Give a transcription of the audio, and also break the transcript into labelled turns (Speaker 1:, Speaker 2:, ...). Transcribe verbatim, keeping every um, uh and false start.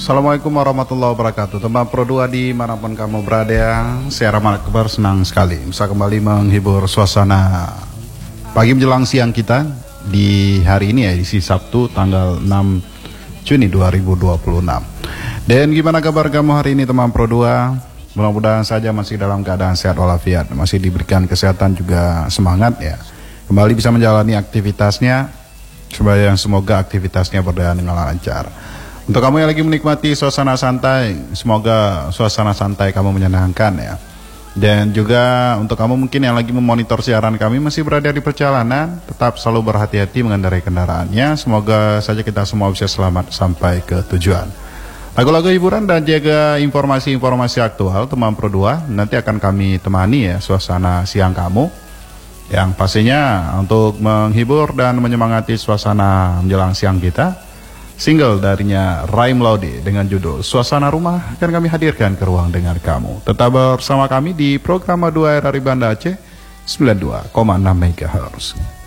Speaker 1: Assalamualaikum warahmatullahi wabarakatuh. Teman Pro dua dimanapun kamu berada, saya Rahmat Akbar senang sekali bisa kembali menghibur suasana pagi menjelang siang kita di hari ini ya, edisi Sabtu tanggal enam Juni dua ribu dua puluh enam. Dan gimana kabar kamu hari ini teman Pro dua? Mudah-mudahan saja masih dalam keadaan sehat walafiat, masih diberikan kesehatan juga semangat ya. Kembali bisa menjalani aktivitasnya, semoga aktivitasnya berjalan dengan lancar. Untuk kamu yang lagi menikmati suasana santai, semoga suasana santai kamu menyenangkan ya. Dan juga untuk kamu mungkin yang lagi memonitor siaran kami masih berada di perjalanan, tetap selalu berhati-hati mengendarai kendaraannya. Semoga saja kita semua bisa selamat sampai ke tujuan. Lagu-lagu hiburan dan juga informasi-informasi aktual teman Pro dua nanti akan kami temani ya suasana siang kamu, yang pastinya untuk menghibur dan menyemangati suasana menjelang siang kita. Single darinya Raim Laude dengan judul Suasana Rumah akan kami hadirkan ke ruang dengar kamu. Tetap bersama kami di program dua R R I Banda Aceh sembilan puluh dua koma enam megahertz.